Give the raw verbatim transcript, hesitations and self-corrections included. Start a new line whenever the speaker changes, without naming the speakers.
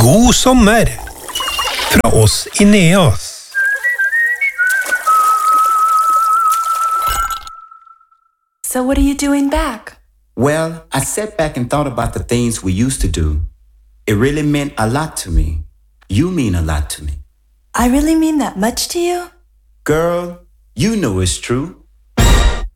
God sommer fra oss i Neas.
So what are you doing back?
Well, I sat back and thought about the things we used to do. It really meant a lot to me. You mean a lot to me.
I really mean that much to you?
Girl, you know it's true.